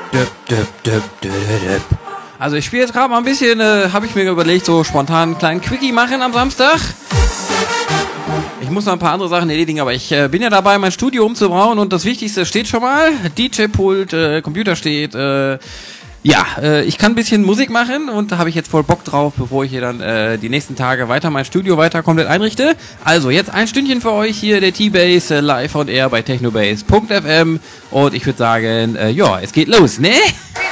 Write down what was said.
Also ich spiele jetzt gerade mal ein bisschen, habe ich mir überlegt, so spontan einen kleinen Quickie machen am Samstag. Ich muss noch ein paar andere Sachen erledigen, aber ich bin ja dabei, mein Studio umzubauen und das Wichtigste steht schon mal. DJ-Pult, Computer steht, ich kann ein bisschen Musik machen und da habe ich jetzt voll Bock drauf, bevor ich hier dann die nächsten Tage weiter mein Studio weiter komplett einrichte. Also jetzt ein Stündchen für euch hier, der T-Bass live on air bei technobase.fm und ich würde sagen, es geht los, ne?